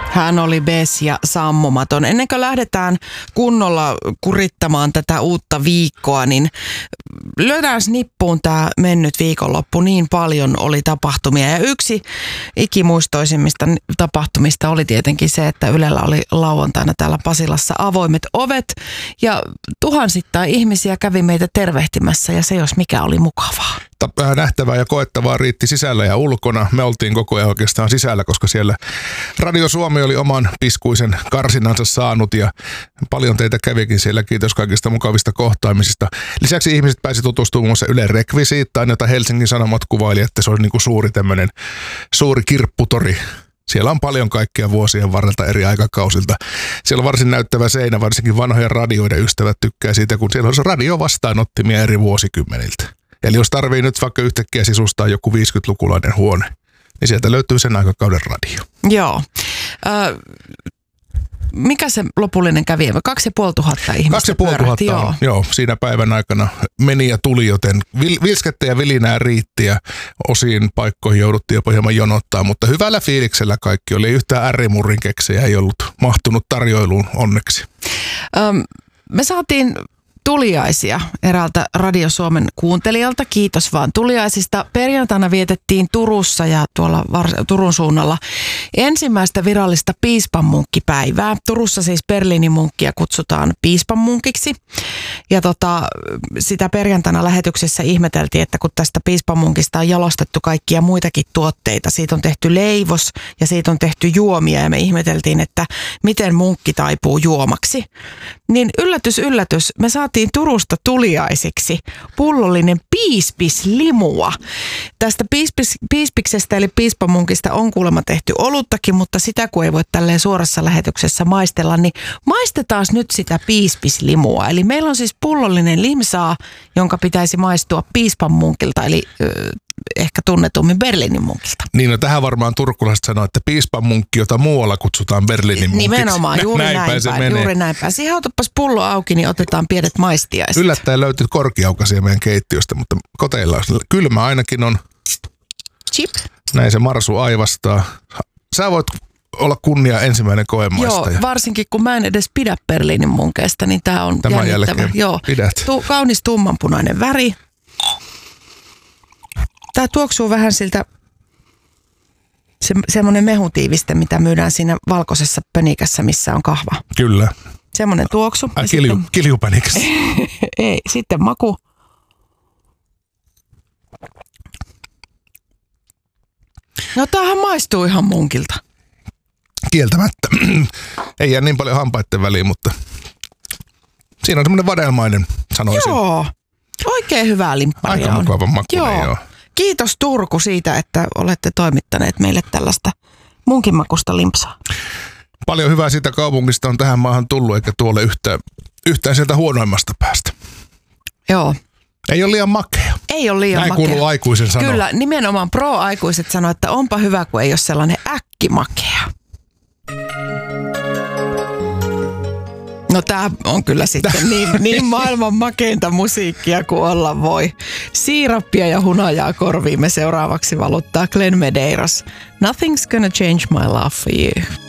Hän oli bes ja sammumaton. Ennen kuin lähdetään kunnolla kurittamaan tätä uutta viikkoa, niin lyödään nippuun tämä mennyt viikonloppu. Niin paljon oli tapahtumia. Ja yksi ikimuistoisimmista tapahtumista oli tietenkin se, että Ylellä oli lauantaina täällä Pasilassa avoimet ovet. Ja tuhansittain ihmisiä kävi meitä tervehtimässä ja se jos mikä oli mukavaa. Nähtävää ja koettavaa riitti sisällä ja ulkona. Me oltiin koko ajan oikeastaan sisällä, koska siellä Radio Suomi oli oman piskuisen karsinansa saanut ja paljon teitä kävikin siellä. Kiitos kaikista mukavista kohtaamisista. Lisäksi ihmiset pääsi tutustumaan muun muassa Ylen rekvisiittaan, jota Helsingin Sanomat kuvaili, että se oli niin kuin suuri kirpputori. Siellä on paljon kaikkea vuosien varrelta eri aikakausilta. Siellä on varsin näyttävä seinä, varsinkin vanhojen radioiden ystävät tykkää siitä, kun siellä on se radiovastaanottimia eri vuosikymmeniltä. Eli jos tarvii nyt vaikka yhtäkkiä sisustaa joku 50-lukulainen huone, niin sieltä löytyy sen aikakauden radio. Joo. Mikä se lopullinen kävi? 2500 ihmistä pyörähti. Joo, siinä päivän aikana meni ja tuli, joten vilskettä ja vilinää riitti ja osiin paikkoihin jouduttiin jopa hieman jonottaa, mutta hyvällä fiiliksellä kaikki oli. Yhtään ärrimurrin keksejä ei ollut mahtunut tarjoiluun onneksi. Me saatiin tuliaisia eräältä Radio Suomen kuuntelijalta. Kiitos vaan tuliaisista. Perjantaina vietettiin Turussa ja tuolla Turun suunnalla ensimmäistä virallista piispanmunkkipäivää. Turussa siis Berliinin munkkia kutsutaan piispanmunkiksi. Ja sitä perjantaina lähetyksessä ihmeteltiin, että kun tästä piispanmunkista on jalostettu kaikkia muitakin tuotteita. Siitä on tehty leivos ja siitä on tehty juomia ja me ihmeteltiin, että miten munkki taipuu juomaksi. Niin yllätys, me saatiin Turusta tuliaisiksi pullollinen piispislimua. Tästä piispiksestä eli piispamunkista on kuulemma tehty oluttakin, mutta sitä kun ei voi tälleen suorassa lähetyksessä maistella, niin maistetaan nyt sitä piispislimua. Eli meillä on siis pullollinen limsaa, jonka pitäisi maistua piispanmunkilta, eli ehkä tunnetummin Berliinin munkilta. Niin, no tähän varmaan turkulaiset sanoo, että piispanmunkki, jota muualla kutsutaan Berliinin munkiksi. Nimenomaan, juuri näinpä. Siihen otapas pullo auki, niin otetaan pienet maistiaiset. Yllättäen löytyy korkiaukaisia meidän keittiöstä, mutta koteilla kylmä ainakin on. Chip. Näin se marsu aivastaa. Sä voit olla kunnia ensimmäinen koemaistaja. Joo, varsinkin kun mä en edes pidä Berliinin munkeista, niin tää on tämän jännittävä. Jälkeen joo. Pidät. Kaunis tummanpunainen väri. Tää tuoksuu vähän siltä semmoinen mehutiiviste, mitä myydään siinä valkoisessa pönikässä, missä on kahva. Kyllä. Semmoinen tuoksu. Kiljupönikässä. Ei, sitten maku. No tämähän maistuu ihan munkilta. Kieltämättä. Ei jää niin paljon hampaitten väliin, mutta siinä on semmoinen vadelmainen, sanoisin. Joo, oikein hyvää limpparia. Aika mukavan makuinen, joo. Kiitos Turku siitä, että olette toimittaneet meille tällaista munkinmakusta limpsaa. Paljon hyvää siitä kaupungista on tähän maahan tullut, eikä tuolle yhtään sieltä huonoimmasta päästä. Joo. Ei ole liian makea. Ei ole liian makea. Näin kuuluu aikuisen sanoa. Kyllä, nimenomaan pro-aikuiset sanoo, että onpa hyvä, kun ei ole sellainen äkkimakea. No tää on kyllä sitten niin maailman makeinta musiikkia kuin olla voi. Siirappia ja hunajaa korviimme seuraavaksi valuttaa Glenn Medeiros. Nothing's gonna change my love for you.